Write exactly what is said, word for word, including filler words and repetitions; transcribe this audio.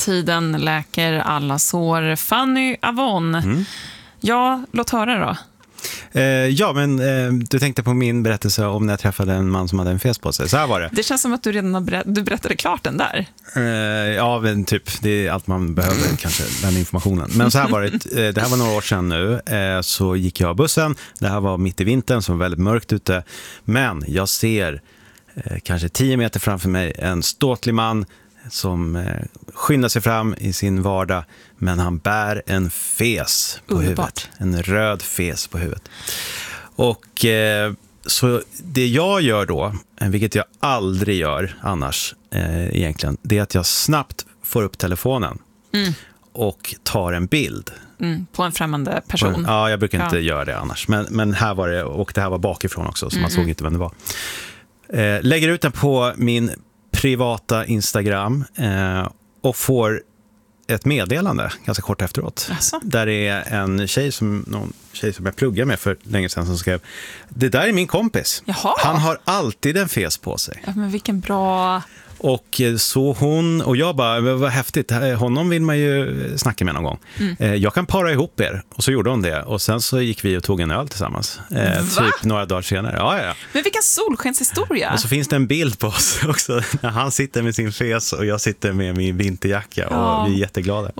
Tiden läker alla sår. Fanny Avon. Mm. Ja, låt höra då. Eh, ja, men eh, du tänkte på min berättelse om när jag träffade en man som hade en fes på sig. Så här var det. Det känns som att du redan har berätt- du berättade klart den där. Eh, ja, men typ. Det är allt man behöver, kanske, den informationen. Men så här var det. Eh, det här var några år sedan nu. Eh, så gick jag bussen. Det här var mitt i vintern, som var väldigt mörkt ute. Men jag ser eh, kanske tio meter framför mig en ståtlig man som eh, skyndar sig fram i sin vardag, men han bär en fes på Underbart. huvudet. En röd fes på huvudet. Och eh, så det jag gör då, vilket jag aldrig gör annars eh, egentligen, det är att jag snabbt får upp telefonen mm. och tar en bild. Mm, på en främmande person. En, ja, jag brukar ja. inte göra det annars. Men, men här var det, och det här var bakifrån också, så mm. man såg inte vem det var. Eh, lägger ut den på min privata Instagram eh, och får ett meddelande ganska kort efteråt. Asså? Där det är en tjej som, någon tjej som jag pluggade med för länge sedan som skrev: det där är min kompis. Jaha. Han har alltid en fes på sig. Ja, men vilken bra... Och så hon, och jag bara, vad häftigt, honom vill man ju snacka med någon gång. Mm. Jag kan para ihop er. Och så gjorde hon det. Och sen så gick vi och tog en öl tillsammans. Eh, typ några dagar senare. Ja, ja. Men vilken solskenshistoria. Och så finns det en bild på oss också. När han sitter med sin fes och jag sitter med min vinterjacka. Ja. Och vi är jätteglada.